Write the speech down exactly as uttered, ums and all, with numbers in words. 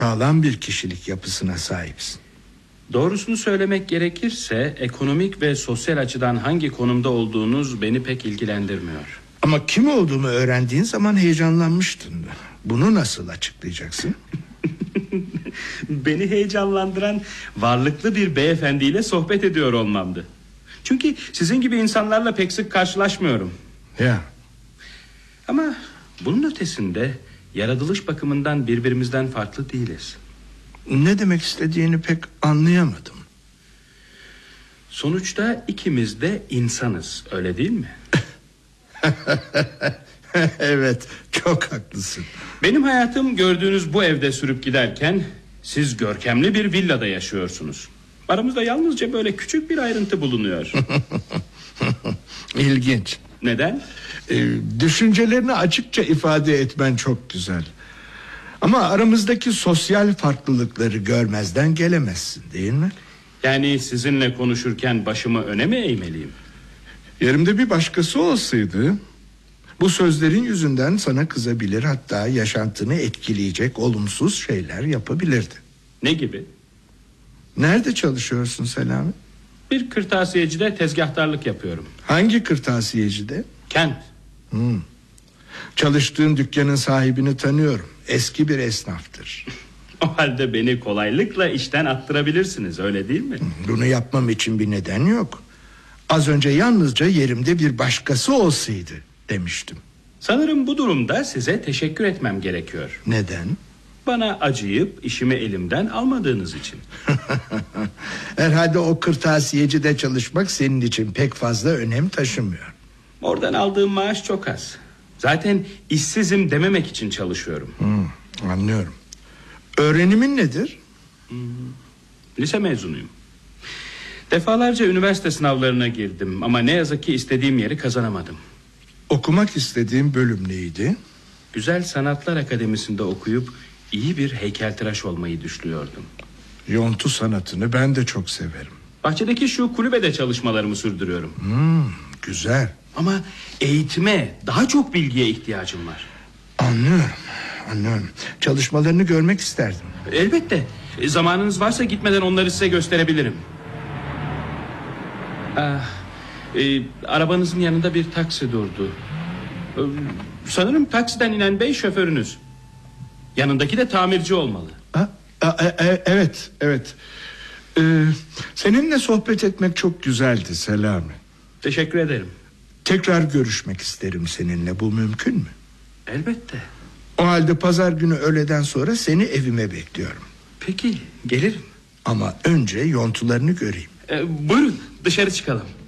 Sağlam bir kişilik yapısına sahipsin. Doğrusunu söylemek gerekirse ekonomik ve sosyal açıdan hangi konumda olduğunuz beni pek ilgilendirmiyor. Ama kim olduğumu öğrendiğin zaman heyecanlanmıştın. Bunu nasıl açıklayacaksın? Beni heyecanlandıran varlıklı bir beyefendiyle sohbet ediyor olmamdı. Çünkü sizin gibi insanlarla pek sık karşılaşmıyorum. Ya. Ama bunun ötesinde yaratılış bakımından birbirimizden farklı değiliz. Ne demek istediğini pek anlayamadım. Sonuçta ikimiz de insanız, öyle değil mi? Evet, çok haklısın. Benim hayatım gördüğünüz bu evde sürüp giderken siz görkemli bir villada yaşıyorsunuz. Aramızda yalnızca böyle küçük bir ayrıntı bulunuyor. İlginç. Neden? Ee, düşüncelerini açıkça ifade etmen çok güzel. Ama aramızdaki sosyal farklılıkları görmezden gelemezsin, değil mi? Yani sizinle konuşurken başımı öne mi eğmeliyim? Yerimde bir başkası olsaydı bu sözlerin yüzünden sana kızabilir, hatta yaşantını etkileyecek olumsuz şeyler yapabilirdi. Ne gibi? Nerede çalışıyorsun Selami? Bir kırtasiyecide tezgahtarlık yapıyorum. Hangi kırtasiyecide? Kent. Hmm. Çalıştığın dükkanın sahibini tanıyorum. Eski bir esnaftır. O halde beni kolaylıkla işten attırabilirsiniz, öyle değil mi? Bunu yapmam için bir neden yok. Az önce yalnızca yerimde bir başkası olsaydı demiştim. Sanırım bu durumda size teşekkür etmem gerekiyor. Neden? Bana acıyıp işimi elimden almadığınız için. Herhalde o kırtasiyecide çalışmak senin için pek fazla önem taşımıyor. Oradan aldığım maaş çok az. Zaten işsizim dememek için çalışıyorum. Hmm, anlıyorum. Öğrenimin nedir? Hmm, lise mezunuyum. Defalarca üniversite sınavlarına girdim ama ne yazık ki istediğim yeri kazanamadım. Okumak istediğim bölüm neydi? Güzel Sanatlar Akademisi'nde okuyup iyi bir heykeltıraş olmayı düşünüyordum. Yontu sanatını ben de çok severim. Bahçedeki şu kulübede çalışmalarımı sürdürüyorum. Hmm, güzel. Ama eğitime, daha çok bilgiye ihtiyacım var. Anlıyorum, anlıyorum. Çalışmalarını görmek isterdim. Elbette. E, zamanınız varsa gitmeden onları size gösterebilirim. Ah, e, arabanızın yanında bir taksi durdu. E, sanırım taksiden inen bey şoförünüz. Yanındaki de tamirci olmalı. Ha? A, e, e, evet, evet. Ee, seninle sohbet etmek çok güzeldi Selami. Teşekkür ederim. Tekrar görüşmek isterim seninle. Bu mümkün mü? Elbette. O halde pazar günü öğleden sonra seni evime bekliyorum. Peki, gelirim. Ama önce yontularını göreyim. E, buyurun, dışarı çıkalım.